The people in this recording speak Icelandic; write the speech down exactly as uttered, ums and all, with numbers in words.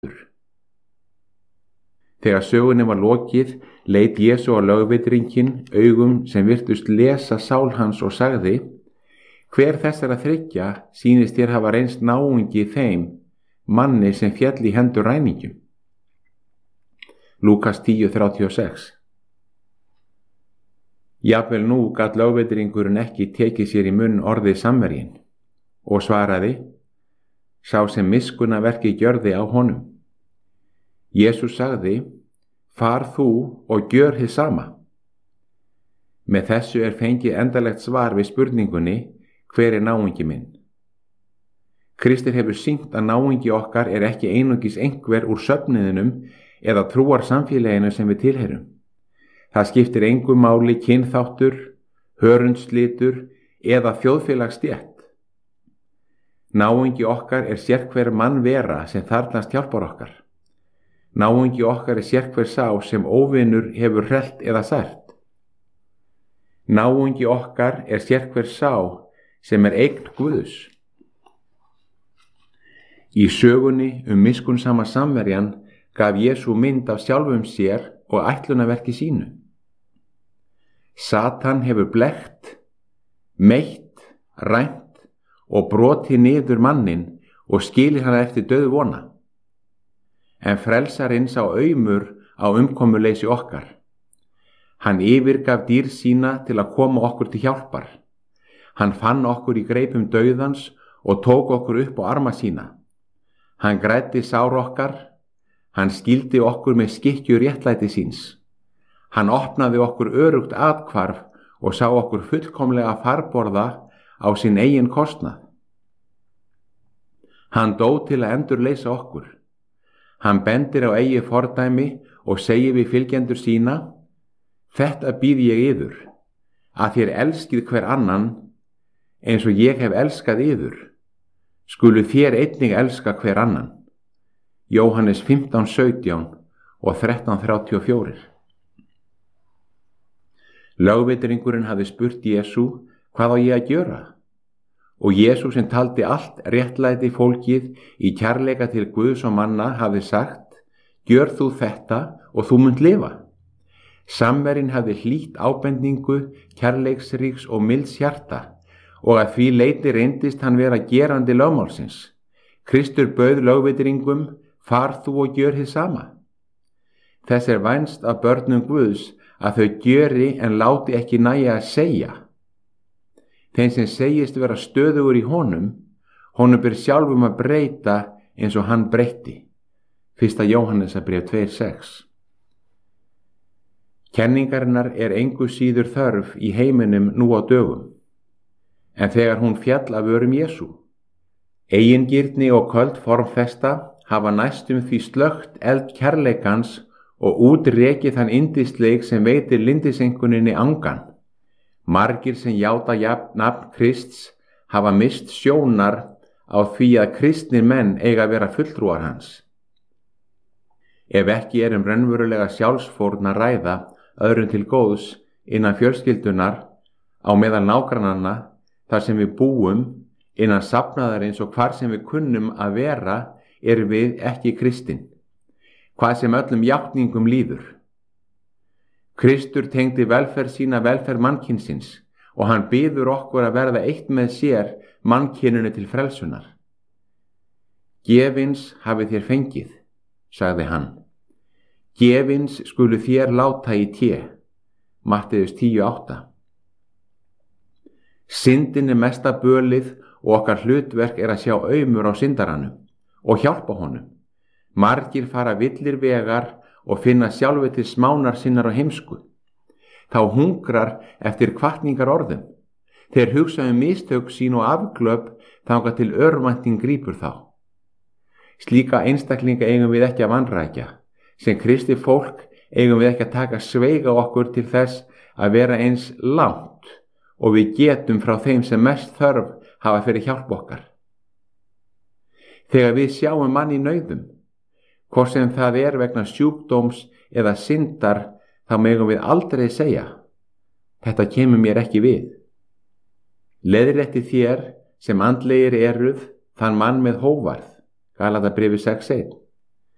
Þegar sögunni var lokið, leit Jesú á lögvitringinn augum sem virtust lesa sál hans og sagði: Hver þessara þriggja sýnist þér hafa reynst náungi þeim manni sem féll í hendur ræningjum? Lúkas tíu þrjátíu og sex. Jafnvel nú gat lögvitringurinn ekki tekið sér í munn orðið samverjinn og svaraði: Sá sem miskunnaverki gjörði á honum. Jesús sagði: Far þú og gjör hið sama. Með þessu er fengið endanlegt svar við spurningunni: Hver er náungi minn? Kristur hefur sýnt að náungi okkar er ekki einungis einhver úr söfnuðinum eða trúar samfélaginu sem við tilheyrum. Það skiptir engu máli kynþáttur, hörundslitur eða þjóðfélagsstétt. Náungi okkar er sérhver mannvera sem þarfnast hjálpar okkar. Náungi okkar er sérhver sá sem óvinur hefur hrellt eða sært. Náungi okkar er sérhver sá sem er eign Guðs. Í sögunni um miskunnsama samverjan gaf Jesú mynd af sjálfum sér og ætlunarverki sínu. Satan hefur blekkt, meitt, rænt og brotið niður manninn og skilið hana eftir dauðu vona. En frelsarinn sá aumur á umkomuleysi okkar. Hann yfirgaf dýr sína til að koma okkur til hjálpar. Hann fann okkur í greipum dauðans og tók okkur upp á arma sína. Hann græddi sár okkar, hann skildi okkur með skikkju réttlæti síns. Hann opnaði okkur örugt athvarf og sá okkur fullkomlega farborða á sinn eigin kostnað. Hann dó til að endurleysa okkur. Hann bendir á eigi fordæmi og segir við fylgjendur sína: Þetta býð ég yður, að þér elskið hver annan, eins og ég hef elskað yður, skulu þér einnig elska hver annan. Jóhannes fimmtán sautján og þrettán þrjátíu og fjögur. Lögvitringurinn hafði spurt Jesú: Hvað á ég að gjöra? Og Jesú sem taldi allt réttlæti fólkið í kærleika til Guðs og manna hafði sagt: Gjör þú þetta og þú munt lifa. Samverjinn hafði hlýtt ábendingu kærleiksríks og milds hjarta og að því leyti reyndist hann vera gerandi lögmálsins. Kristur bauð lögvitringum: Far þú og gjör hið sama. Þess er vænst af börnum Guðs að þau gjöri en láti ekki nægja að segja. Þeim sem segist vera stöðugur í honum, honum ber sjálfum að breyta eins og hann breytti. Fyrsta Jóhannesarbréf tvö sex. Kenningarinnar er engu síður þörf í heiminum nú á dögum, en þegar hún fjall af vörum Jesú. Eigingirni og köld formfesta hafa næstum því slökkt eld kærleikans og útrekið þann yndisleik sem veitir lyndisenguninni angan. Margir sem játa nafn Krists hafa mist sjónar á því að kristnir menn eiga að vera fulltrúar hans. Ef ekki er um raunverulega sjálfsfórn að ræða öðrum til góðs innan fjölskyldunar, á meðal nágrannanna, þar sem við búum, innan safnaðarins og hvar sem við kunnum að vera, erum við ekki kristin, hvað sem öllum játningum líður. Kristur tengdi velferð sína velferð mannkynsins og hann biður okkur að verða eitt með sér mannkyninu til frelsunar. Gefins hafið þér fengið, sagði hann. Gefins skulu þér láta í té. Matteus tíu átta. Syndin er mesta bölið og okkar hlutverk er að sjá aumur á syndaranum og hjálpa honum. Margir fara villir vegar og finna sjálfi til smánar sinnar á heimsku. Þá hungrar eftir hvatningar orðum. Þeir hugsa um mistök sín og afglöp þangað til örvænting grípur þá. Slíka einstaklinga eigum við ekki að vanrækja. Sem kristið fólk eigum við ekki að taka sveiga okkur til þess að vera eins langt og við getum frá þeim sem mest þörf hafa fyrir hjálp okkar. Þegar við sjáum mann í nauðum, hvort sem það er vegna sjúkdóms eða syndar, þá megum við aldrei segja: Þetta kemur mér ekki við. Leiðrétti þér sem andlegir eruð þann mann með hóvarð. Galatabréfið sex eitt.